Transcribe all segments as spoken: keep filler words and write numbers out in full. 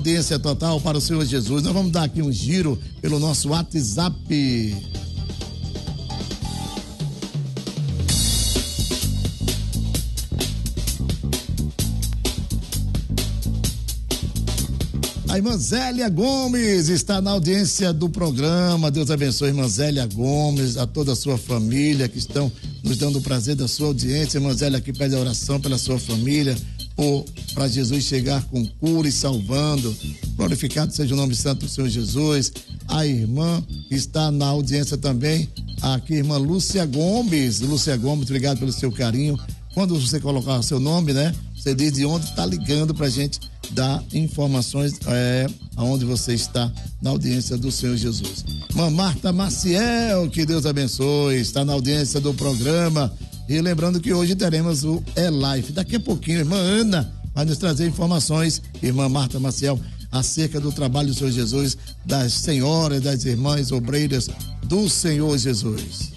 audiência total para o Senhor Jesus. Nós vamos dar aqui um giro pelo nosso WhatsApp. A irmã Zélia Gomes está na audiência do programa. Deus abençoe, irmã Zélia Gomes, a toda a sua família que estão nos dando o prazer da sua audiência. Irmã Zélia aqui pede a oração pela sua família, para Jesus chegar com cura e salvando. Glorificado seja o nome santo do Senhor Jesus. A irmã que está na audiência também, aqui, irmã Lúcia Gomes. Lúcia Gomes, obrigado pelo seu carinho. Quando você colocar o seu nome, né? Você diz de onde está ligando pra gente dar informações é, aonde você está na audiência do Senhor Jesus. Irmã Marta Maciel, que Deus abençoe, está na audiência do programa. E lembrando que hoje teremos o E-Life. Daqui a pouquinho, a irmã Ana vai nos trazer informações, irmã Marta Maciel, acerca do trabalho do Senhor Jesus, das senhoras, das irmãs obreiras do Senhor Jesus.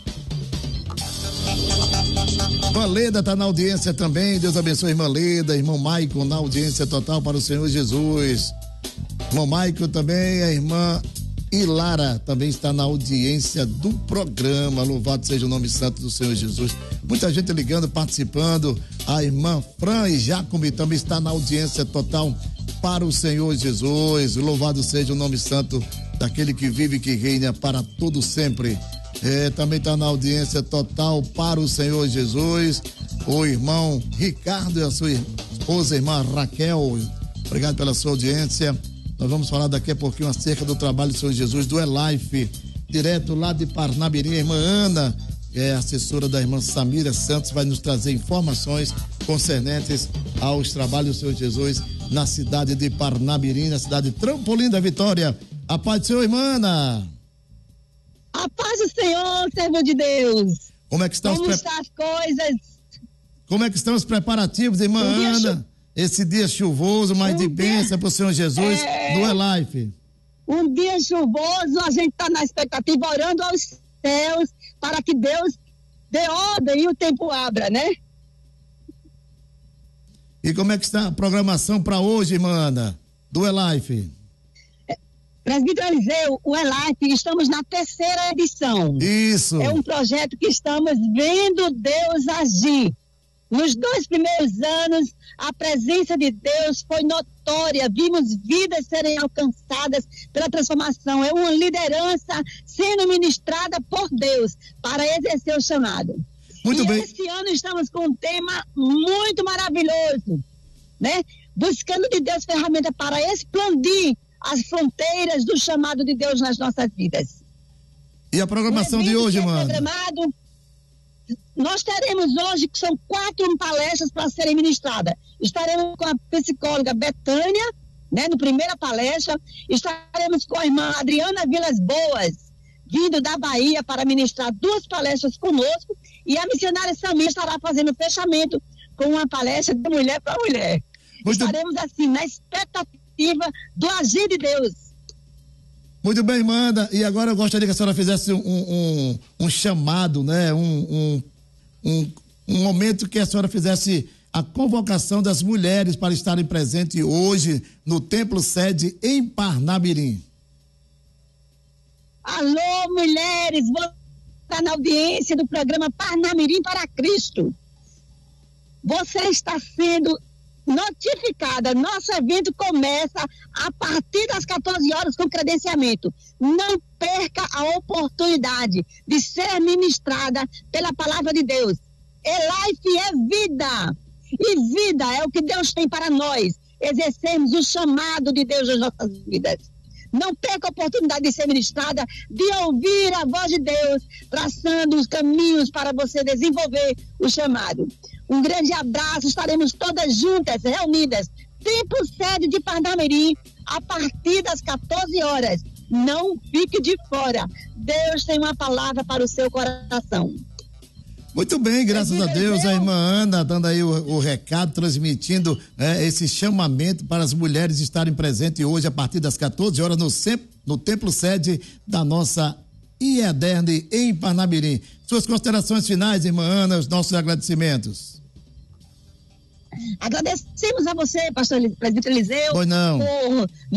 Irmã Leda está na audiência também. Deus abençoe, irmã Leda, irmão Maicon na audiência total para o Senhor Jesus. Irmão Maicon também, a irmã Ilara também está na audiência do programa. Louvado seja o nome santo do Senhor Jesus. Muita gente ligando, participando. A irmã Fran e Jacome também está na audiência total para o Senhor Jesus. Louvado seja o nome santo daquele que vive e que reina para todo sempre. É, também está na audiência total para o Senhor Jesus, o irmão Ricardo e a sua esposa, a irmã Raquel. Obrigado pela sua audiência. Nós vamos falar daqui a pouquinho acerca do trabalho do Senhor Jesus, do E-Life, direto lá de Parnamirim. A irmã Ana, que é assessora da irmã Samira Santos, vai nos trazer informações concernentes aos trabalhos do Senhor Jesus na cidade de Parnamirim, na cidade de Trampolim da Vitória. A paz do Senhor, irmã Ana. A paz do Senhor, servo de Deus. Como é que estão, Como os, estão as coisas? Como é que estão os preparativos, irmã um Ana? Chu... Esse dia chuvoso, mas um de bênção para o Senhor Jesus, é... do E-Life. Um dia chuvoso, a gente está na expectativa, orando aos céus, para que Deus dê ordem e o tempo abra, né? E como é que está a programação para hoje, irmã Ana, do E-Life? Presbítero Eliseu, o E-Life, estamos na terceira edição. Isso. É um projeto que estamos vendo Deus agir. Nos dois primeiros anos, a presença de Deus foi notória. Vimos vidas serem alcançadas pela transformação. É uma liderança sendo ministrada por Deus para exercer o chamado. Muito e bem. Esse ano estamos com um tema muito maravilhoso, né? Buscando de Deus ferramenta para expandir as fronteiras do chamado de Deus nas nossas vidas. E a programação de hoje, mano? Programado, nós teremos hoje, que são quatro palestras para serem ministradas. Estaremos com a psicóloga Betânia, né, no primeira palestra. Estaremos com a irmã Adriana Vilas Boas, vindo da Bahia para ministrar duas palestras conosco. E a missionária Samir estará fazendo fechamento com uma palestra de mulher para mulher. Muito... Estaremos assim, na expectativa do agir de Deus. Muito bem, Manda. E agora eu gostaria que a senhora fizesse um, um, um chamado, né? Um, um, um, um momento que a senhora fizesse a convocação das mulheres para estarem presentes hoje no Templo Sede em Parnamirim. Alô, mulheres, vou estar na audiência do programa Parnamirim para Cristo. Você está sendo notificada. Nosso evento começa a partir das quatorze horas com credenciamento. Não perca a oportunidade de ser ministrada pela palavra de Deus. E-Life é vida. E vida é o que Deus tem para nós. Exercermos o chamado de Deus nas nossas vidas. Não perca a oportunidade de ser ministrada, de ouvir a voz de Deus, traçando os caminhos para você desenvolver o chamado. Um grande abraço, estaremos todas juntas, reunidas. Templo Sede de Parnamirim, a partir das quatorze horas. Não fique de fora. Deus tem uma palavra para o seu coração. Muito bem, graças a Deus, a irmã Ana dando aí o, o recado, transmitindo é, esse chamamento para as mulheres estarem presentes hoje a partir das quatorze horas no, no Templo Sede da nossa I E D E R N em Parnamirim. Suas considerações finais, irmã Ana, os nossos agradecimentos. Agradecemos a você, pastor Presbítero Eliseu, pois não. por